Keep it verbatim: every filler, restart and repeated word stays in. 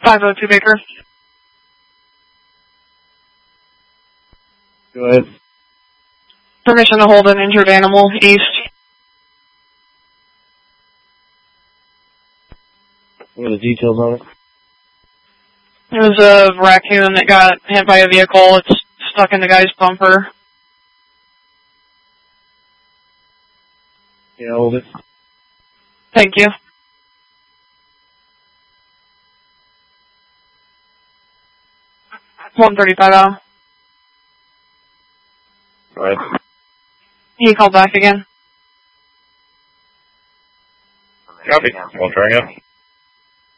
five oh two Baker. Go ahead. Permission to hold an injured animal east. What are the details on it? It was a raccoon that got hit by a vehicle. It's stuck in the guy's bumper. Yeah, hold it. Thank you. one thirty-five out. All right. Can you call back again? Copy. We'll try again.